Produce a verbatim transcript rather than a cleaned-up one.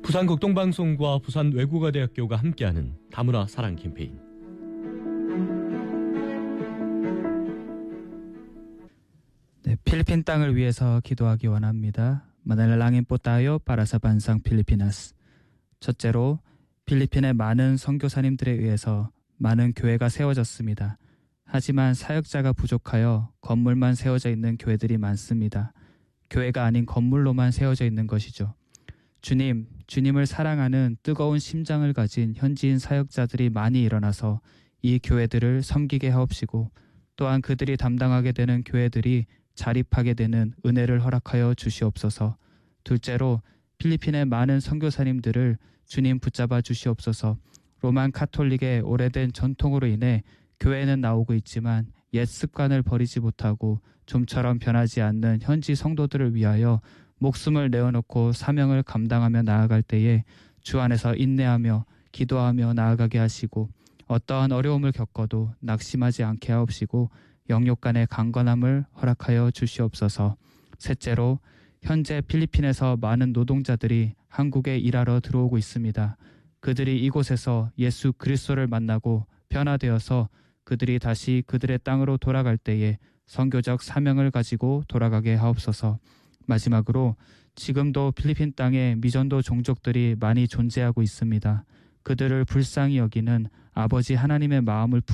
부산 극동방송과 부산 외국어대학교가 함께하는 다문화 사랑 캠페인. 네, 필리핀 땅을 위해서 기도하기 원합니다. Manalangin po tayo para sa bansang Pilipinas. 첫째로 필리핀의 많은 선교사님들에 의해서 많은 교회가 세워졌습니다. 하지만 사역자가 부족하여 건물만 세워져 있는 교회들이 많습니다. 교회가 아닌 건물로만 세워져 있는 것이죠. 주님, 주님을 사랑하는 뜨거운 심장을 가진 현지인 사역자들이 많이 일어나서 이 교회들을 섬기게 하옵시고 또한 그들이 담당하게 되는 교회들이 자립하게 되는 은혜를 허락하여 주시옵소서. 둘째로 필리핀의 많은 선교사님들을 주님 붙잡아 주시옵소서. 로만 카톨릭의 오래된 전통으로 인해 교회는 나오고 있지만 옛 습관을 버리지 못하고 좀처럼 변하지 않는 현지 성도들을 위하여 목숨을 내어놓고 사명을 감당하며 나아갈 때에 주 안에서 인내하며 기도하며 나아가게 하시고 어떠한 어려움을 겪어도 낙심하지 않게 하옵시고 영육 간의 강건함을 허락하여 주시옵소서. 셋째로 현재 필리핀에서 많은 노동자들이 한국에 일하러 들어오고 있습니다. 그들이 이곳에서 예수 그리스도를 만나고 변화되어서 그들이 다시 그들의 땅으로 돌아갈 때에 선교적 사명을 가지고 돌아가게 하옵소서. 마지막으로 지금도 필리핀 땅에 미전도 종족들이 많이 존재하고 있습니다. 그들을 불쌍히 여기는 아버지 하나님의 마음을